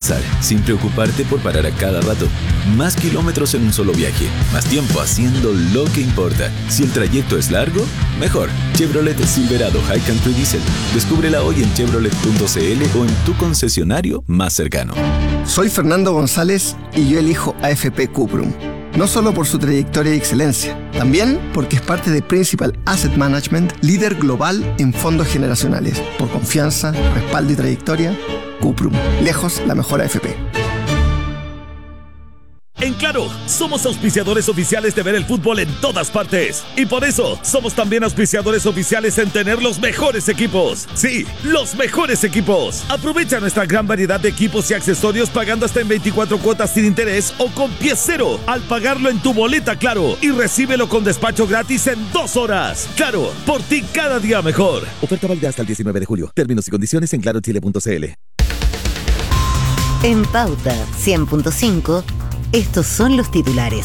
avanzar, sin preocuparte por parar a cada rato. Más kilómetros en un solo viaje, más tiempo haciendo lo que importa. Si el trayecto es largo, mejor. Chevrolet Silverado High Country Diesel. Descúbrela hoy en chevrolet.cl o en tu concesionario más cercano. Soy Fernando González y yo elijo AFP Cuprum. No solo por su trayectoria y excelencia, también porque es parte de Principal Asset Management, líder global en fondos generacionales. Por confianza, respaldo y trayectoria, Cuprum. Lejos la mejor AFP. En Claro, somos auspiciadores oficiales de ver el fútbol en todas partes. Y por eso, somos también auspiciadores oficiales en tener los mejores equipos. Sí, los mejores equipos. Aprovecha nuestra gran variedad de equipos y accesorios pagando hasta en 24 cuotas sin interés o con pie cero al pagarlo en tu boleta Claro. Y recíbelo con despacho gratis en 2 horas. Claro, por ti cada día mejor. Oferta válida hasta el 19 de julio. Términos y condiciones en clarochile.cl. En Pauta 100.5, estos son los titulares.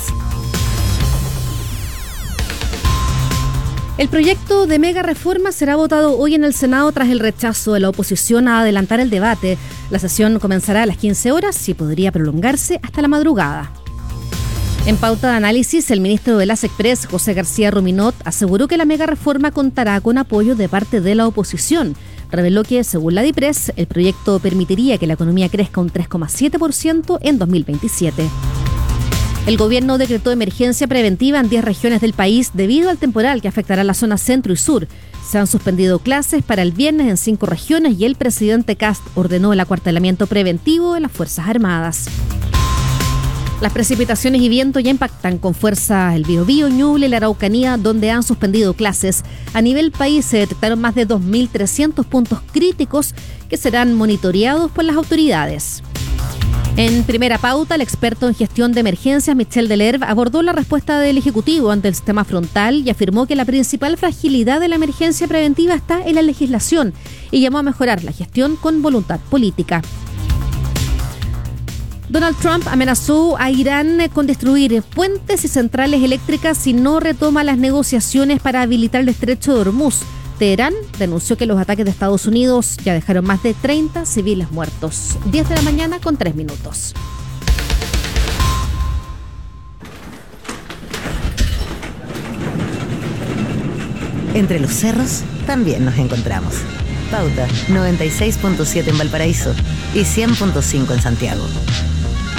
El proyecto de mega reforma será votado hoy en el Senado tras el rechazo de la oposición a adelantar el debate. La sesión comenzará a las 15 horas y podría prolongarse hasta la madrugada. En Pauta de Análisis, el ministro de las Express, José García Ruminot, aseguró que la mega reforma contará con apoyo de parte de la oposición. Reveló que, según la DIPRES, el proyecto permitiría que la economía crezca un 3,7% en 2027. El gobierno decretó emergencia preventiva en 10 regiones del país debido al temporal que afectará la zona centro y sur. Se han suspendido clases para el viernes en 5 regiones y el presidente Kast ordenó el acuartelamiento preventivo de las Fuerzas Armadas. Las precipitaciones y viento ya impactan con fuerza el Biobío, Ñuble y la Araucanía, donde han suspendido clases. A nivel país se detectaron más de 2.300 puntos críticos que serán monitoreados por las autoridades. En Primera Pauta, el experto en gestión de emergencias, Michel Delerve, abordó la respuesta del Ejecutivo ante el sistema frontal y afirmó que la principal fragilidad de la emergencia preventiva está en la legislación y llamó a mejorar la gestión con voluntad política. Donald Trump amenazó a Irán con destruir puentes y centrales eléctricas si no retoma las negociaciones para habilitar el estrecho de Hormuz. Teherán denunció que los ataques de Estados Unidos ya dejaron más de 30 civiles muertos. 10 de la mañana con 3 minutos. Entre los cerros también nos encontramos. Pauta 96.7 en Valparaíso y 100.5 en Santiago.